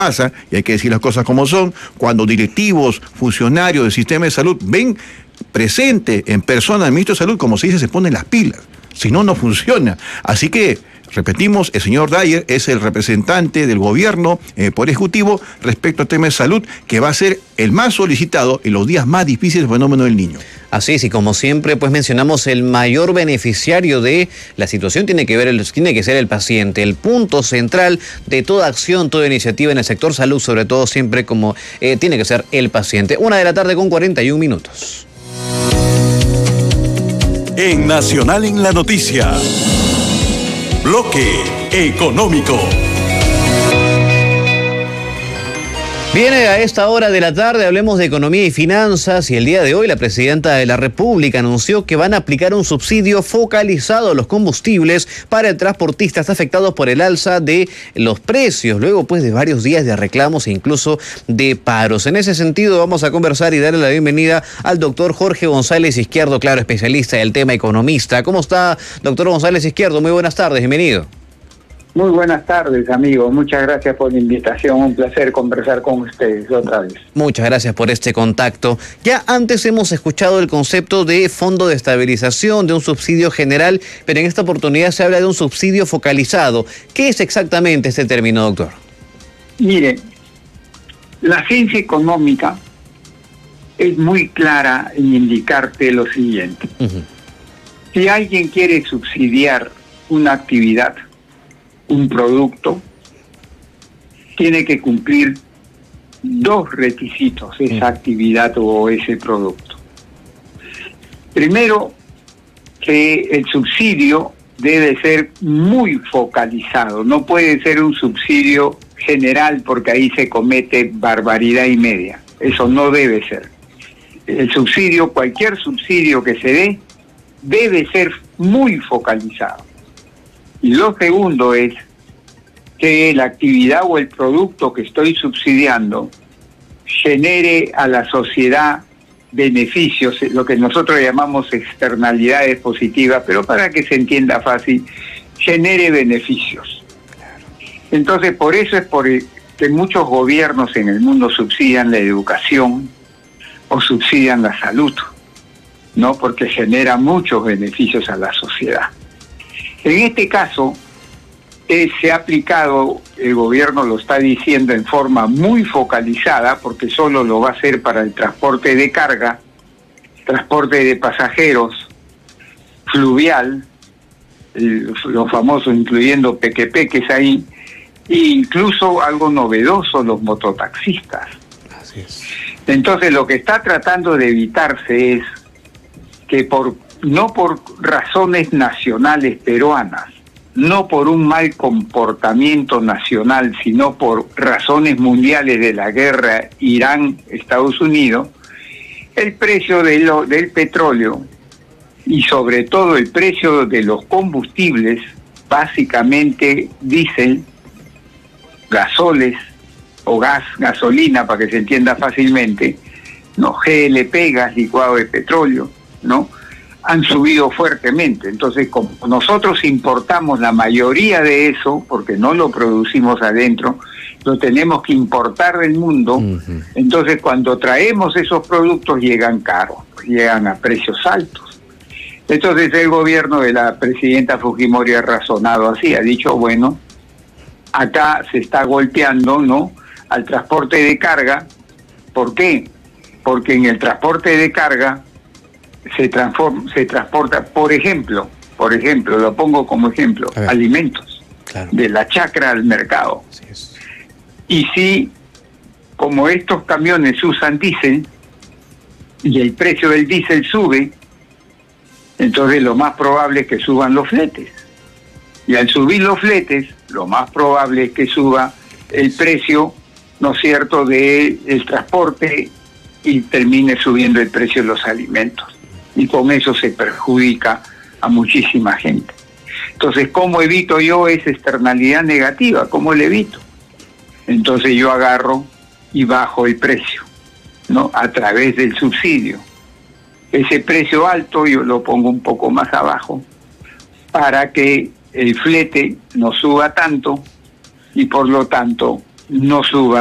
pasa, y hay que decir las cosas como son, cuando directivos, funcionarios del sistema de salud ven presente en persona al ministro de Salud, como se dice, se ponen las pilas. Si no, no funciona. Así que, repetimos, el señor Dyer es el representante del gobierno por ejecutivo respecto al tema de salud, que va a ser el más solicitado en los días más difíciles del fenómeno del niño. Así es, y como siempre, pues mencionamos, el mayor beneficiario de la situación tiene que ser el paciente. El punto central de toda acción, toda iniciativa en el sector salud, sobre todo siempre como tiene que ser el paciente. 1:41 p.m. En Nacional en la Noticia, Bloque Económico. Viene a esta hora de la tarde, hablemos de economía y finanzas, y el día de hoy la presidenta de la República anunció que van a aplicar un subsidio focalizado a los combustibles para transportistas afectados por el alza de los precios, luego pues de varios días de reclamos e incluso de paros. En ese sentido vamos a conversar y darle la bienvenida al doctor Jorge González Izquierdo, claro, especialista del tema, economista. ¿Cómo está, doctor González Izquierdo? Muy buenas tardes, bienvenido. Muy buenas tardes, amigos. Muchas gracias por la invitación. Un placer conversar con ustedes otra vez. Muchas gracias por este contacto. Ya antes hemos escuchado el concepto de fondo de estabilización, de un subsidio general, pero en esta oportunidad se habla de un subsidio focalizado. ¿Qué es exactamente este término, doctor? Mire, la ciencia económica es muy clara en indicarte lo siguiente. Si alguien quiere subsidiar una actividad, un producto, tiene que cumplir dos requisitos esa actividad o ese producto. Primero, que el subsidio debe ser muy focalizado, no puede ser un subsidio general porque ahí se comete barbaridad y media. Eso no debe ser. El subsidio, cualquier subsidio que se dé, debe ser muy focalizado. Y lo segundo es que la actividad o el producto que estoy subsidiando genere a la sociedad beneficios, lo que nosotros llamamos externalidades positivas, pero para que se entienda fácil, genere beneficios. Entonces, por eso es que muchos gobiernos en el mundo subsidian la educación o subsidian la salud, ¿no? Porque genera muchos beneficios a la sociedad. En este caso, se ha aplicado, el gobierno lo está diciendo en forma muy focalizada, porque solo lo va a hacer para el transporte de carga, transporte de pasajeros, fluvial, los famosos incluyendo pequepeques ahí, e incluso algo novedoso, los mototaxistas. Así es. Entonces lo que está tratando de evitarse es que no por razones nacionales peruanas, no por un mal comportamiento nacional, sino por razones mundiales de la guerra Irán-Estados Unidos, el precio del petróleo y sobre todo el precio de los combustibles, básicamente diésel, gasoles o gasolina, para que se entienda fácilmente, ¿no? GLP, gas licuado de petróleo, ¿no? Han subido fuertemente. Entonces, como nosotros importamos la mayoría de eso, porque no lo producimos adentro, lo tenemos que importar del mundo. Entonces, cuando traemos esos productos llegan caros, llegan a precios altos. Entonces, el gobierno de la presidenta Fujimori ha razonado así, ha dicho, bueno, acá se está golpeando, ¿no?, al transporte de carga. ¿Por qué? Porque en el transporte de carga se transporta, por ejemplo, lo pongo como ejemplo, alimentos, claro, de la chacra al mercado. Así es. Y si, como estos camiones usan diésel y el precio del diésel sube, entonces lo más probable es que suban los fletes. Y al subir los fletes, lo más probable es que suba el precio, ¿no es cierto?, del transporte y termine subiendo el precio de los alimentos. Y con eso se perjudica a muchísima gente. Entonces, ¿cómo evito yo esa externalidad negativa? ¿Cómo le evito? Entonces yo agarro y bajo el precio, ¿no?, a través del subsidio. Ese precio alto yo lo pongo un poco más abajo para que el flete no suba tanto y por lo tanto no suba.